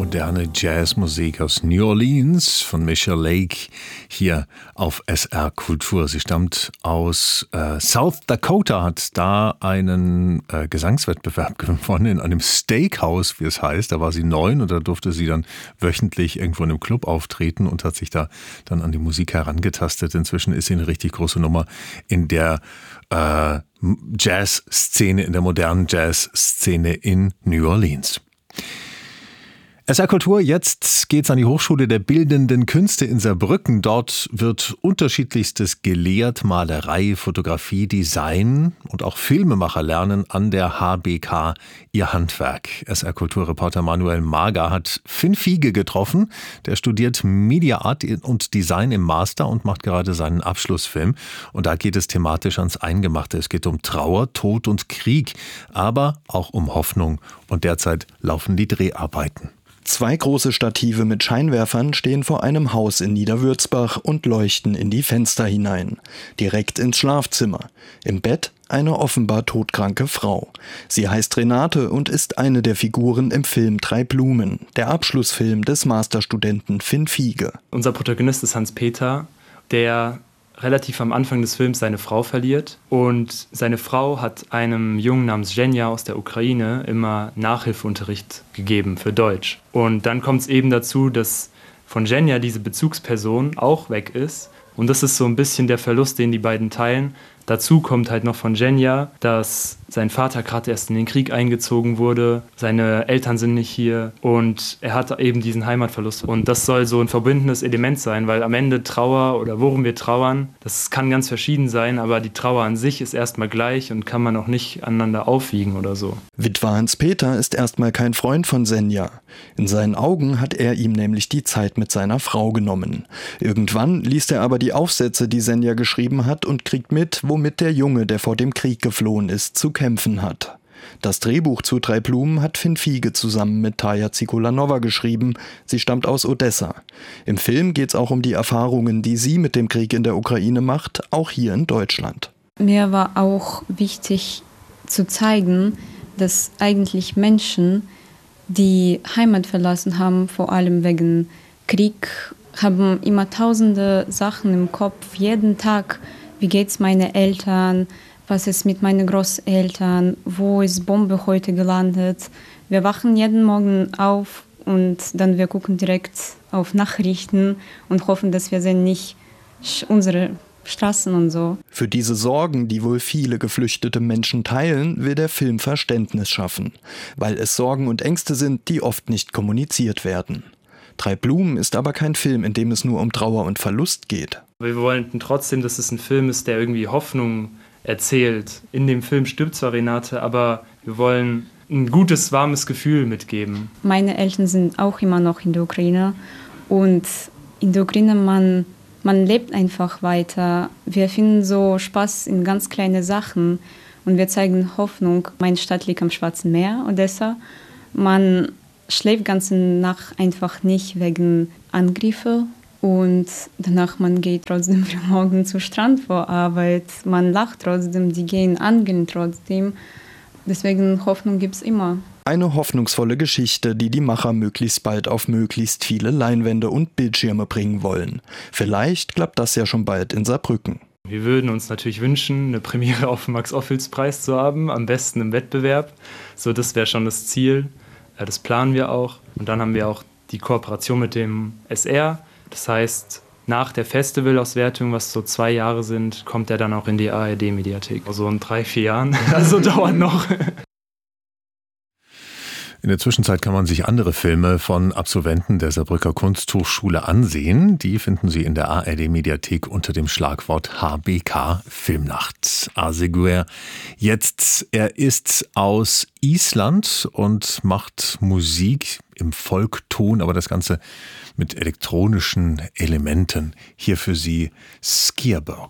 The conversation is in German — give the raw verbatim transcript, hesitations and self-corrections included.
moderne Jazzmusik aus New Orleans von Michelle Lake hier auf S R Kultur. Sie stammt aus äh, South Dakota, hat da einen äh, Gesangswettbewerb gewonnen in einem Steakhouse, wie es heißt. Da war sie neun und da durfte sie dann wöchentlich irgendwo in einem Club auftreten und hat sich da dann an die Musik herangetastet. Inzwischen ist sie eine richtig große Nummer in der äh, Jazzszene, in der modernen Jazzszene in New Orleans. S R Kultur, jetzt geht's an die Hochschule der Bildenden Künste in Saarbrücken. Dort wird unterschiedlichstes gelehrt, Malerei, Fotografie, Design und auch Filmemacher lernen an der H B K ihr Handwerk. S R Kultur-Reporter Manuel Mager hat Finn Fiege getroffen. Der studiert Media Art und Design im Master und macht gerade seinen Abschlussfilm. Und da geht es thematisch ans Eingemachte. Es geht um Trauer, Tod und Krieg, aber auch um Hoffnung. Und derzeit laufen die Dreharbeiten. Zwei große Stative mit Scheinwerfern stehen vor einem Haus in Niederwürzbach und leuchten in die Fenster hinein. Direkt ins Schlafzimmer. Im Bett eine offenbar todkranke Frau. Sie heißt Renate und ist eine der Figuren im Film Drei Blumen, der Abschlussfilm des Masterstudenten Finn Fiege. Unser Protagonist ist Hans-Peter, der relativ am Anfang des Films seine Frau verliert. Und seine Frau hat einem Jungen namens Zhenya aus der Ukraine immer Nachhilfeunterricht gegeben für Deutsch. Und dann kommt es eben dazu, dass von Zhenya diese Bezugsperson auch weg ist. Und das ist so ein bisschen der Verlust, den die beiden teilen. Dazu kommt halt noch von Zhenya, dass sein Vater gerade erst in den Krieg eingezogen wurde, seine Eltern sind nicht hier und er hat eben diesen Heimatverlust. Und das soll so ein verbindendes Element sein, weil am Ende Trauer oder worum wir trauern, das kann ganz verschieden sein, aber die Trauer an sich ist erstmal gleich und kann man auch nicht aneinander aufwiegen oder so. Witwer Hans-Peter ist erstmal kein Freund von Zhenya. In seinen Augen hat er ihm nämlich die Zeit mit seiner Frau genommen. Irgendwann liest er aber die Aufsätze, die Zhenya geschrieben hat und kriegt mit, womit der Junge, der vor dem Krieg geflohen ist, zu kämpfen hat. Das Drehbuch zu Drei Blumen hat Finn Fiege zusammen mit Taja Zikulanova geschrieben. Sie stammt aus Odessa. Im Film geht es auch um die Erfahrungen, die sie mit dem Krieg in der Ukraine macht, auch hier in Deutschland. Mir war auch wichtig zu zeigen, dass eigentlich Menschen, die Heimat verlassen haben, vor allem wegen Krieg, haben immer tausende Sachen im Kopf, jeden Tag. Wie geht's meinen Eltern? Was ist mit meinen Großeltern? Wo ist Bombe heute gelandet? Wir wachen jeden Morgen auf und dann wir gucken direkt auf Nachrichten und hoffen, dass wir sehen nicht unsere Straßen und so. Für diese Sorgen, die wohl viele geflüchtete Menschen teilen, will der Film Verständnis schaffen, weil es Sorgen und Ängste sind, die oft nicht kommuniziert werden. Drei Blumen ist aber kein Film, in dem es nur um Trauer und Verlust geht. Wir wollten trotzdem, dass es ein Film ist, der irgendwie Hoffnung erzählt. In dem Film stirbt zwar Renate, aber wir wollen ein gutes, warmes Gefühl mitgeben. Meine Eltern sind auch immer noch in der Ukraine und in der Ukraine, man, man lebt einfach weiter. Wir finden so Spaß in ganz kleine Sachen und wir zeigen Hoffnung. Meine Stadt liegt am Schwarzen Meer, Odessa. Man schläft ganze Nacht einfach nicht wegen Angriffe. Und danach, man geht trotzdem früh morgens zum Strand vor Arbeit. Man lacht trotzdem, die gehen angeln trotzdem. Deswegen Hoffnung gibt es immer. Eine hoffnungsvolle Geschichte, die die Macher möglichst bald auf möglichst viele Leinwände und Bildschirme bringen wollen. Vielleicht klappt das ja schon bald in Saarbrücken. Wir würden uns natürlich wünschen, eine Premiere auf dem Max-Ophüls-Preis zu haben, am besten im Wettbewerb. So, das wäre schon das Ziel. Das planen wir auch. Und dann haben wir auch die Kooperation mit dem S R. Das heißt, nach der Festivalauswertung, was so zwei Jahre sind, kommt er dann auch in die A R D-Mediathek. So in drei, vier Jahren. Also dauert noch. In der Zwischenzeit kann man sich andere Filme von Absolventen der Saarbrücker Kunsthochschule ansehen. Die finden Sie in der A R D-Mediathek unter dem Schlagwort H B K Filmnacht. Aseguer jetzt, er ist aus Island und macht Musik im Folkton, aber das Ganze mit elektronischen Elementen. Hier für Sie Skierberg.